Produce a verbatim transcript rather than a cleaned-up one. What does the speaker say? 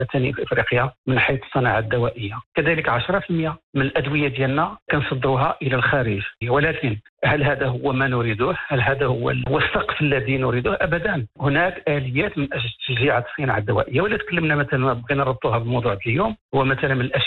ثاني في افريقيا من حيث الصناعه الدوائيه. كذلك عشرة بالمئة من الادويه ديالنا كنصدروها الى الخارج. ولكن هل هذا هو ما نريده؟ هل هذا هو هو السقف الذي نريده؟ ابدا. هناك اليات من اجل تشجيع الصناعه الدوائيه. ولا تكلمنا مثلا بغينا نربطوها بموضوع اليوم، هو مثلا من الاشياء